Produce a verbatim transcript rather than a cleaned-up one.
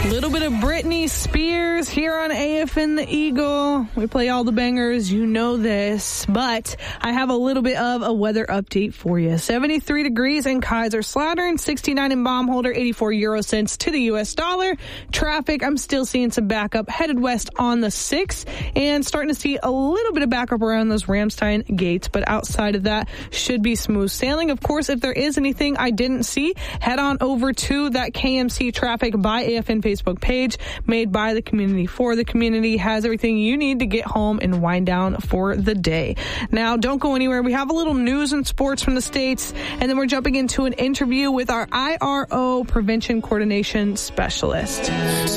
Little bit of Britney Spears here on A F N The Eagle. We play all the bangers, you know this, but I have a little bit of a weather update for you. seventy-three degrees in Kaiserslautern, sixty-nine in Baumholder, eighty-four euro cents to the U S dollar. Traffic, I'm still seeing some backup headed west on the six and starting to see a little bit of backup around those Ramstein gates, but outside of that should be smooth sailing. Of course, if there is anything I didn't see, head on over to that K M C Traffic by A F N Facebook page made by the community for the community. Has everything you need to get home and wind down for the day. Now, don't go anywhere. We have a little news and sports from the States, and then we're jumping into an interview with our I R O prevention coordination specialist.